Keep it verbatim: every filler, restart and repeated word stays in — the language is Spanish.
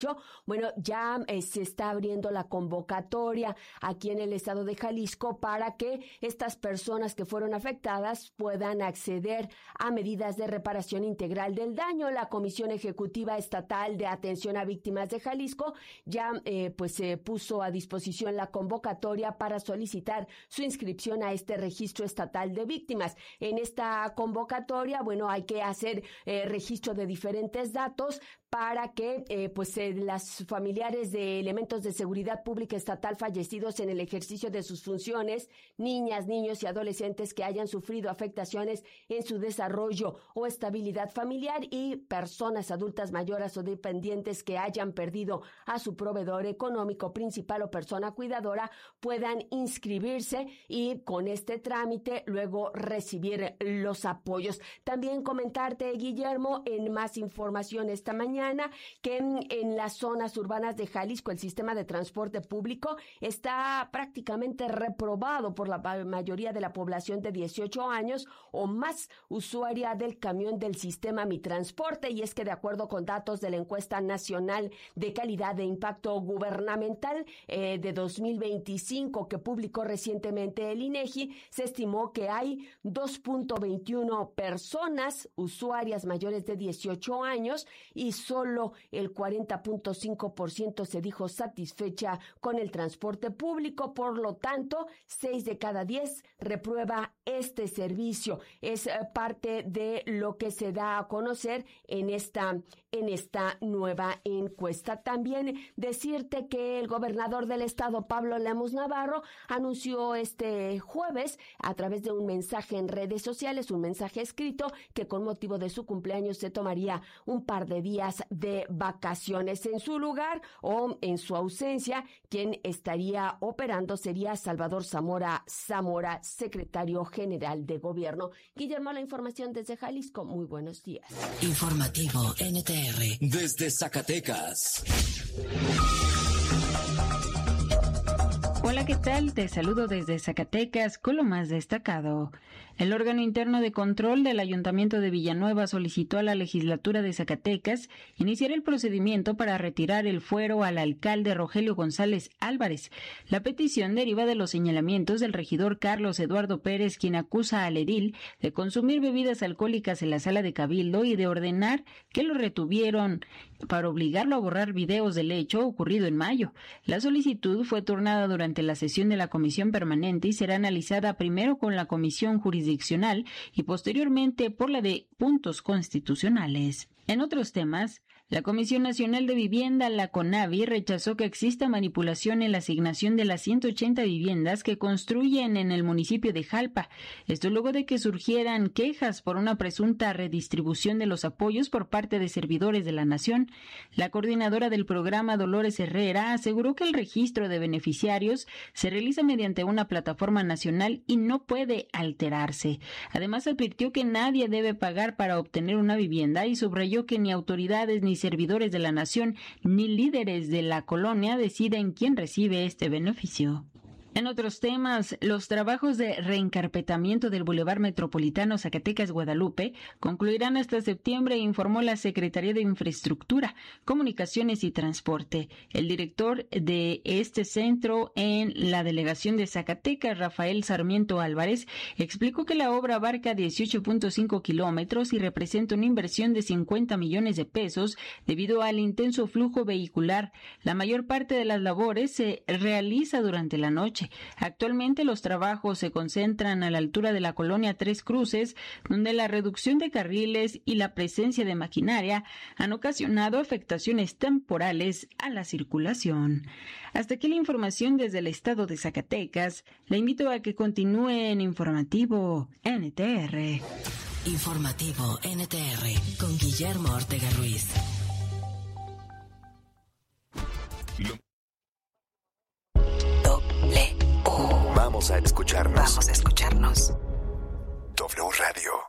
Bueno, ya eh, se está abriendo la convocatoria aquí en el estado de Jalisco para que estas personas que fueron afectadas puedan acceder a medidas de reparación integral del daño. La Comisión Ejecutiva Estatal de Atención a Víctimas de Jalisco ya eh, pues se eh, puso a disposición la convocatoria para solicitar su inscripción a este registro estatal de víctimas. En esta convocatoria, bueno, hay que hacer eh, registro de diferentes datos para que eh, pues eh, las familiares de elementos de seguridad pública estatal fallecidos en el ejercicio de sus funciones, niñas, niños y adolescentes que hayan sufrido afectaciones en su desarrollo o estabilidad familiar y personas adultas mayores o dependientes que hayan perdido a su proveedor económico principal o persona cuidadora puedan inscribirse y con este trámite luego recibir los apoyos. También comentarte, Guillermo, en más información esta mañana, que en, en las zonas urbanas de Jalisco el sistema de transporte público está prácticamente reprobado por la mayoría de la población de dieciocho años o más usuaria del camión del sistema Mi Transporte, y es que de acuerdo con datos de la encuesta nacional de calidad de impacto gubernamental eh, de dos mil veinticinco que publicó recientemente el INEGI, se estimó que hay dos punto veintiuno personas usuarias mayores de dieciocho años y solo el cuarenta punto cinco por ciento se dijo satisfecha con el transporte público. Por lo tanto, seis de cada diez reprueba este servicio. Es eh, parte de lo que se da a conocer en esta, en esta nueva encuesta. También decirte que el gobernador del estado, Pablo Lemus Navarro, anunció este jueves a través de un mensaje en redes sociales, un mensaje escrito, que con motivo de su cumpleaños se tomaría un par de días de vacaciones. En su lugar o en su ausencia, quien estaría operando sería Salvador Zamora Zamora, secretario general de gobierno. Guillermo, la información desde Jalisco. Muy buenos días. Informativo N T R desde Zacatecas. Hola, ¿qué tal? Te saludo desde Zacatecas con lo más destacado. El órgano interno de control del Ayuntamiento de Villanueva solicitó a la legislatura de Zacatecas iniciar el procedimiento para retirar el fuero al alcalde Rogelio González Álvarez. La petición deriva de los señalamientos del regidor Carlos Eduardo Pérez, quien acusa al edil de consumir bebidas alcohólicas en la sala de Cabildo y de ordenar que lo retuvieron para obligarlo a borrar videos del hecho ocurrido en mayo. La solicitud fue turnada durante la sesión de la Comisión Permanente y será analizada primero con la Comisión Jurisdiccional y posteriormente por la de Puntos Constitucionales. En otros temas, la Comisión Nacional de Vivienda, la CONAVI, rechazó que exista manipulación en la asignación de las ciento ochenta viviendas que construyen en el municipio de Jalpa. Esto luego de que surgieran quejas por una presunta redistribución de los apoyos por parte de servidores de la Nación. La coordinadora del programa, Dolores Herrera, aseguró que el registro de beneficiarios se realiza mediante una plataforma nacional y no puede alterarse. Además, advirtió que nadie debe pagar para obtener una vivienda y subrayó que ni autoridades ni servidores de la nación ni líderes de la colonia deciden quién recibe este beneficio. En otros temas, los trabajos de reencarpetamiento del Boulevard Metropolitano Zacatecas-Guadalupe concluirán hasta septiembre, informó la Secretaría de Infraestructura, Comunicaciones y Transporte. El director de este centro en la delegación de Zacatecas, Rafael Sarmiento Álvarez, explicó que la obra abarca dieciocho punto cinco kilómetros y representa una inversión de cincuenta millones de pesos debido al intenso flujo vehicular. La mayor parte de las labores se realiza durante la noche. Actualmente los trabajos se concentran a la altura de la colonia Tres Cruces, donde la reducción de carriles y la presencia de maquinaria han ocasionado afectaciones temporales a la circulación. Hasta aquí la información desde el estado de Zacatecas. Le invito a que continúe en Informativo N T R. Informativo N T R con Guillermo Ortega Ruiz. Vamos a escucharnos. Vamos a escucharnos. W Radio.